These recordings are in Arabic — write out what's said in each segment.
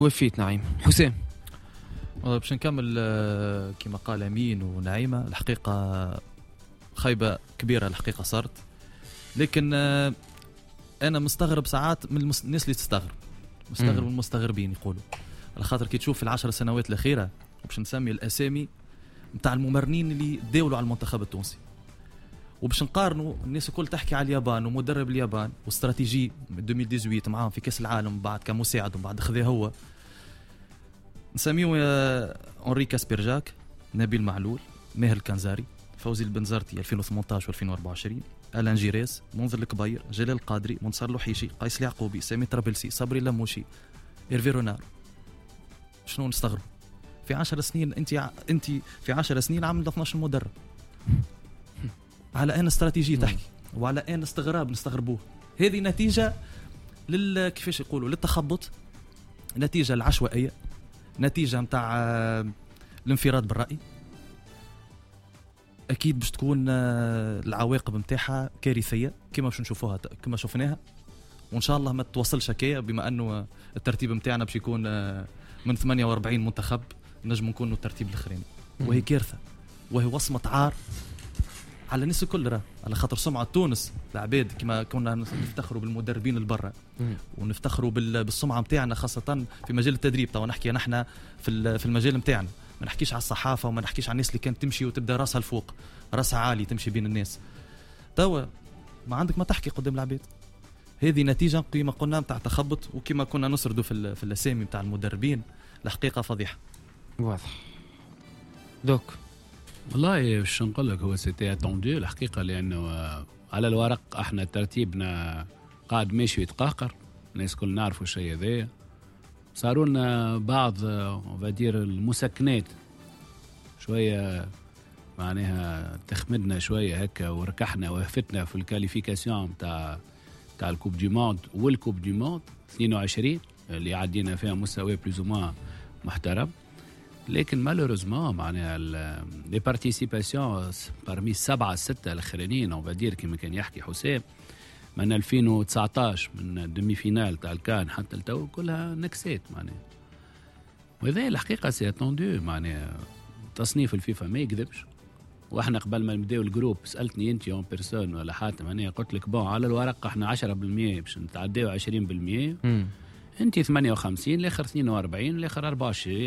وفيت نعيم. حسام باش نكمل كما قال أمين ونعيمة. الحقيقة خيبة كبيرة الحقيقة صارت، لكن أنا مستغرب ساعات من الناس اللي تستغرب، مستغرب من المستغربين يقولوا، على خاطر كي تشوف في 10 سنوات الأخيرة وباش نسمي الأسامي متاع الممرنين اللي داولوا على المنتخب التونسي، وباش نقارنوا الناس الكل تحكي على اليابان ومدرب اليابان واستراتيجي 2018 معاهم في كأس العالم بعد كمساعد وبعد خذاه هو، نسميه أنري كاسبيرجاك، نبيل معلول، ماهر الكنزاري، فوزي البنزرتي 2018 و2024، ألان جيريس، منذر الكبير، جلال القادري، منصر لوحيشي، قيس اليعقوبي، سامي طرابلسي، صبري لموشي، إيرفي رونار. شنو نستغرب؟ في 10 سنين انت في 10 سنين عملت 12 مدرب. على ان استراتيجيه تحكي وعلى ان استغراب نستغربوه. هذه نتيجه كيفاش يقولوا للتخبط، نتيجه العشوائيه، نتيجه متاع الانفراد بالراي. اكيد باش تكون العواقب نتاعها كارثيه كما باش نشوفوها كما شفناها، وان شاء الله ما توصلش هكايا، بما انه الترتيب نتاعنا باش يكون من 48 منتخب، نجم نكونوا الترتيب الاخراني، وهي كارثه وهي وصمه عار على الناس الكل. على خاطر سمعة تونس العباد كما كنا نفتخروا بالمدربين البرة ونفتخروا بالسمعة متاعنا خاصة في مجال التدريب. طبعا نحكي نحن في المجال متاعنا، ما نحكيش على الصحافة وما نحكيش على الناس اللي كانت تمشي وتبدأ راسها الفوق، راسها عالي تمشي بين الناس. توا ما عندك ما تحكي قدام العباد. هذه نتيجة كما قلنا متاع تخبط، وكما كنا نسردوا في الأسامي متاع المدربين. الحقيقة فضيحة. واضح. دوك والله باش نقول لك هو سيتي اتوندو الحقيقه، لانه على الورق احنا ترتيبنا قاعد ماشي يتقهقر، الناس كل نعرفوا الشيء هذا. صاروا لنا بعض فادير المسكنات شويه، معناها تخمدنا شويه هكا وركحنا وهفتنا في الكاليفيكاسيون تاع الكوب دي موند والكوب دي موند 22 اللي عدينا فيها مستوى بلوز او موان محترم. لكن مالوريزمون معناها لي بارتيسيباسيون بارمي 7-6 الاخرانيين اون فادير كما كان يحكي حسام من 2019 من دومي فينال تاع الكان حتى التو كلها نكسات معناها. وهذا الحقيقه سي اتوندو، معناها تصنيف الفيفا ما يكذبش. واحنا قبل ما نبداو الجروب سالتني انت اون بيرسون ولا حاتم، انا قلت لك بون على الورق احنا 10% باش نتعداو 20%. انت 58 الاخر 42 الاخر 24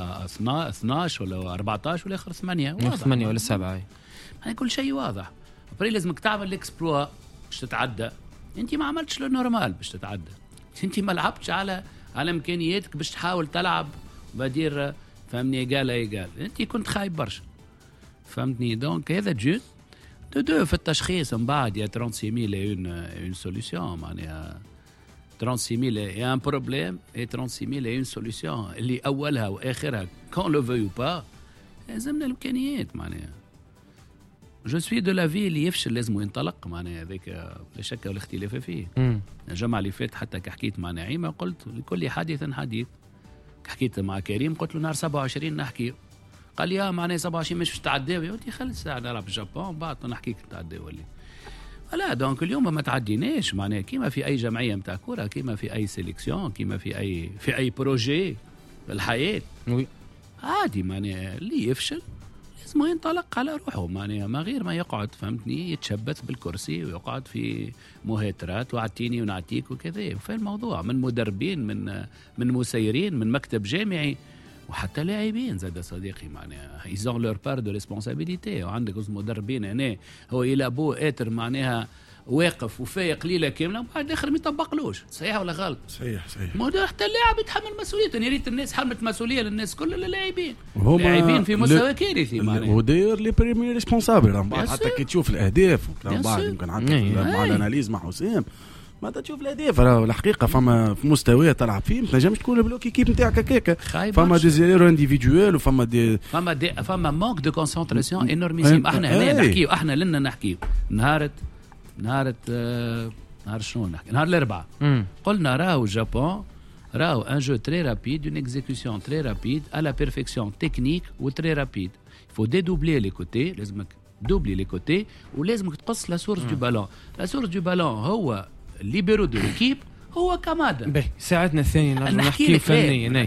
12 ولا 14 والاخر 8 ولا 7. يعني كل شيء واضح. بري لازمك تعمل الاكسبلوا باش تتعدى. انت ما عملتش لو نورمال باش تتعدى، انت ما لعبتش على امكانياتك باش تحاول تلعب بدير فهمني ايجال. انت كنت خايب برشا فهمتني. دونك هذا جو دو في التشخيص من بعد يا 36000 اون سوليوشن، معناها 36000 et un problème et 36000 et une solution اللي أولها وآخرها quand le veut ou pas لازمنا الإمكانيات. معناها جو سوي دو لافي اللي يفشل لازم ينطلق، معناها هذاك لا شك ولا اختلاف فيه. الجمعة اللي فات حتى كحكيت مع نعيمة قلت لكل حديث حديث. حكيت مع كريم قلت له نهار 27 نحكي، قال لي معناها 27 مش تعداو. قلت خلي الساعة نلعب بالجابون بعد نحكيك تعداو اللي لا. دونك اليوم ما تعديناش معناها كيما في اي جمعيه نتاع كوره، كيما في اي سيليكسيون، كيما في اي بروجي في الحياه. عادي معناها اللي يفشل لازم ينطلق على روحه، معناها ما غير ما يقعد فهمتني يتشبث بالكرسي ويقعد في مهاترات وعطيني ونعطيك وكذا. في الموضوع من مدربين من مسيرين من مكتب جامعي وحتى لاعبين زاد صديقي، معناها يزون لور بار دو ريسبونسابيليتي. وعندك مدربين هنا هو يلعبوا اتر معناها واقف وفايق ليله كامله وبعد الاخر ما يطبقلوش. صحيح ولا غلط؟ صحيح. موضوع حتى اللاعب يتحمل مسؤوليته. يا ريت الناس حملت مسؤوليه للناس كل اللاعبين، لاعبين في مستوى كارثي معناها. وداير لي بريمير ريسبونسابل بعد حتى كي تشوف الاهداف بعد يمكن حتى مع الاناليز مع حسام ما تشوف الاهداف الحقيقه فما في مستوى تلعب فيه ما تنجمش تكون بلوك ايكيب نتاعك هكاك. فما دي زيرو انديفيدوال فما مانك دو كونسونطراسيون انورميسيم. احنا هنا نحكيو، احنا لنا نحكيو نهار شنو نحكي، نهار الاربعاء قلنا راهو الجابون راهو ان جو تري رابيد، اون اكزيكيوشن تري رابيد à la perfection technique و تري رابيد. فو ديدوبلي لي كوتي، لازمك دوبلي لي كوتي ولازمك تقص لا سورس دو بالون. لا سورس دو بالون هو ليبرو دو ليكيب هو كمادة. به ساعتنا الثانية نحكي لك فنيا.